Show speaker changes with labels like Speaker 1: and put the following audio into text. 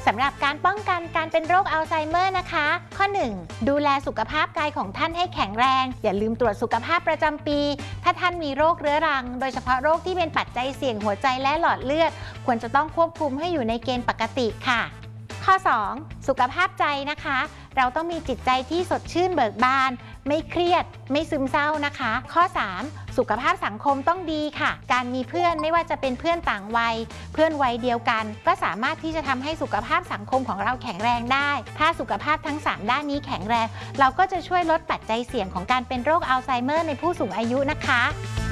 Speaker 1: สำหรับการป้องกันการเป็นโรคอัลไซเมอร์นะคะข้อ 1. ดูแลสุขภาพกายของท่านให้แข็งแรงอย่าลืมตรวจสุขภาพประจำปีถ้าท่านมีโรคเรื้อรังโดยเฉพาะโรคที่เป็นปัจจัยเสี่ยงหัวใจและหลอดเลือดควรจะต้องควบคุมให้อยู่ในเกณฑ์ปกติค่ะข้อ 2. สุขภาพใจนะคะเราต้องมีจิตใจที่สดชื่นเบิกบานไม่เครียดไม่ซึมเศร้านะคะข้อ 3. สุขภาพสังคมต้องดีค่ะการมีเพื่อนไม่ว่าจะเป็นเพื่อนต่างวัยเพื่อนวัยเดียวกันก็สามารถที่จะทำให้สุขภาพสังคมของเราแข็งแรงได้ถ้าสุขภาพทั้ง3ด้านนี้แข็งแรงเราก็จะช่วยลดปัจจัยเสี่ยงของการเป็นโรคอัลไซเมอร์ในผู้สูงอายุนะคะ